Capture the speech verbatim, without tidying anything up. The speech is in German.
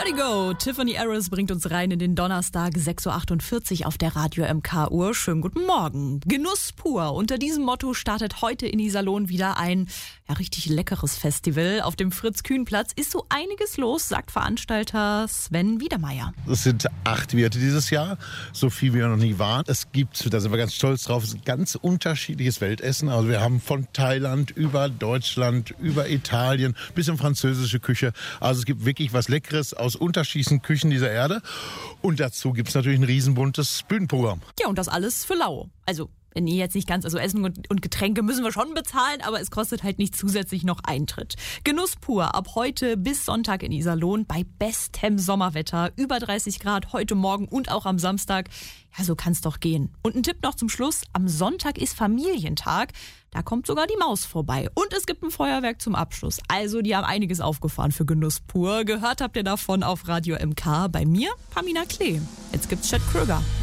We go! Tiffany Harris bringt uns rein in den Donnerstag, sechs Uhr achtundvierzig auf der Radio M K-Uhr. Schönen guten Morgen. Genuss pur. Unter diesem Motto startet heute in Iserlohn wieder ein ja, richtig leckeres Festival. Auf dem Fritz-Kühn-Platz ist so einiges los, sagt Veranstalter Sven Wiedermeier. Es sind acht Wirte dieses Jahr, so viel wie wir noch nie waren. Es gibt, da sind wir ganz stolz drauf, es ist ein ganz unterschiedliches Weltessen. Also wir haben von Thailand über Deutschland, über Italien bis in französische Küche. Also es gibt wirklich was Leckeres aus unterschiedlichen Küchen dieser Erde. Und dazu gibt es natürlich ein riesenbuntes Bühnenprogramm. Ja, und das alles für lau. Also nee, jetzt nicht ganz. Also Essen und, und Getränke müssen wir schon bezahlen, aber es kostet halt nicht zusätzlich noch Eintritt. Genuss pur ab heute bis Sonntag in Iserlohn bei bestem Sommerwetter. Über dreißig Grad heute Morgen und auch am Samstag. Ja, so kann's doch gehen. Und ein Tipp noch zum Schluss. Am Sonntag ist Familientag. Da kommt sogar die Maus vorbei. Und es gibt ein Feuerwerk zum Abschluss. Also, die haben einiges aufgefahren für Genuss pur. Gehört habt ihr davon auf Radio M K. Bei mir, Pamina Klee. Jetzt gibt's Chad Krüger.